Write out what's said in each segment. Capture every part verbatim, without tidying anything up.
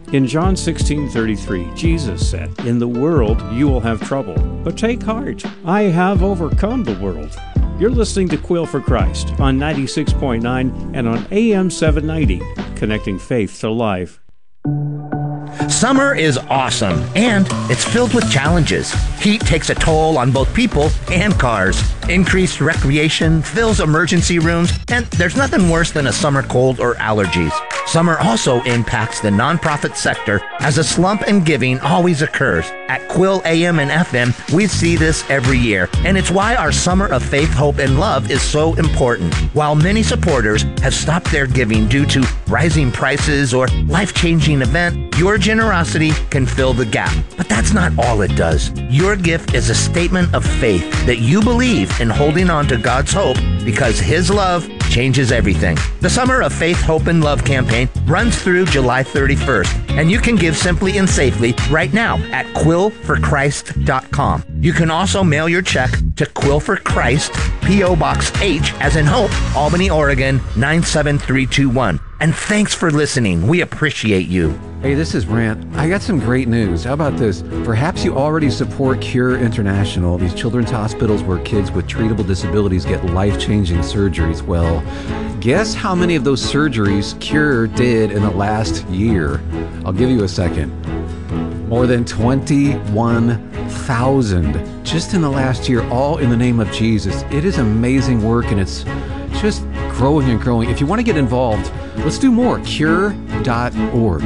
In John sixteen thirty-three, Jesus said, "In the world you will have trouble, but take heart. I have overcome the world." You're listening to Quill for Christ on ninety-six point nine and on A M seven ninety, connecting faith to life. Summer is awesome, and it's filled with challenges. Heat takes a toll on both people and cars. Increased recreation fills emergency rooms, and there's nothing worse than a summer cold or allergies. Summer also impacts the nonprofit sector as a slump in giving always occurs. At Quill A M and F M, we see this every year, and it's why our Summer of Faith, Hope, and Love is so important. While many supporters have stopped their giving due to rising prices or life-changing event, your generosity can fill the gap. But that's not all it does. Your gift is a statement of faith that you believe in holding on to God's hope because His love changes everything. The Summer of Faith, Hope, and Love campaign runs through July thirty-first, and you can give simply and safely right now at quill for christ dot com. You can also mail your check to Quill for Christ, P O Box H, as in Hope, Albany, Oregon, nine seven three two one. And thanks for listening. We appreciate you. Hey, this is Brant. I got some great news. How about this? Perhaps you already support Cure International, these children's hospitals where kids with treatable disabilities get life-changing surgeries. Well, guess how many of those surgeries Cure did in the last year? I'll give you a second. More than twenty-one thousand just in the last year, all in the name of Jesus. It is amazing work, and it's just growing and growing. If you want to get involved, let's do more. cure dot org.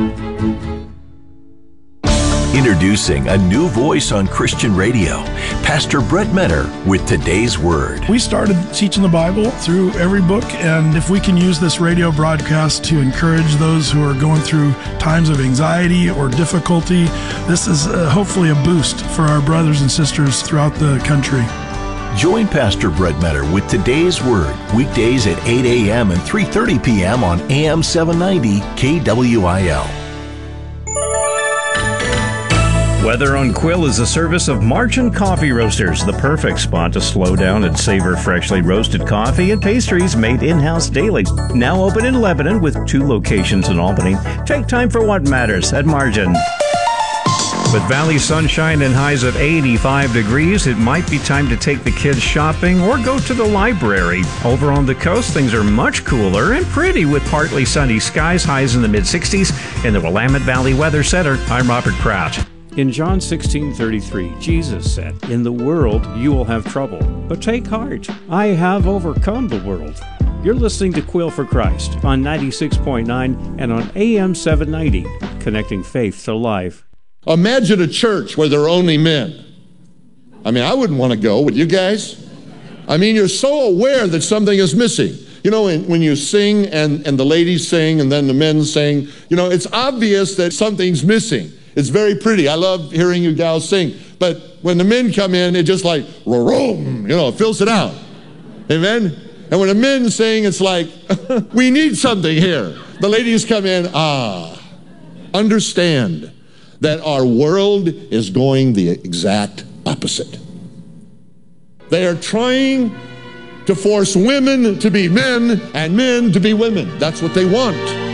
Introducing a new voice on Christian radio, Pastor Brett Metter with Today's Word. We started teaching the Bible through every book, and if we can use this radio broadcast to encourage those who are going through times of anxiety or difficulty, this is uh, hopefully a boost for our brothers and sisters throughout the country. Join Pastor Brett Metter with Today's Word, weekdays at eight a.m. and three thirty p.m. on A M seven ninety K W I L. Weather on Quill is a service of Marchant Coffee Roasters, the perfect spot to slow down and savor freshly roasted coffee and pastries made in-house daily. Now open in Lebanon with two locations in Albany. Take time for what matters at Marchant. With valley sunshine and highs of eighty-five degrees, it might be time to take the kids shopping or go to the library. Over on the coast, things are much cooler and pretty with partly sunny skies, highs in the mid-sixties. In the Willamette Valley Weather Center, I'm Robert Pratt. In John sixteen thirty-three, Jesus said, "In the world you will have trouble, but take heart. I have overcome the world." You're listening to Quill for Christ on ninety-six point nine and on A M seven ninety, connecting faith to life. Imagine a church where there are only men. I mean, I wouldn't want to go, would you guys? I mean, you're so aware that something is missing. You know, when you sing and, and the ladies sing and then the men sing, you know, it's obvious that something's missing. It's very pretty. I love hearing you gals sing. But when the men come in, it just like, you know, it fills it out. Amen? And when the men sing, it's like, we need something here. The ladies come in, ah, understand that our world is going the exact opposite. They are trying to force women to be men and men to be women. That's what they want.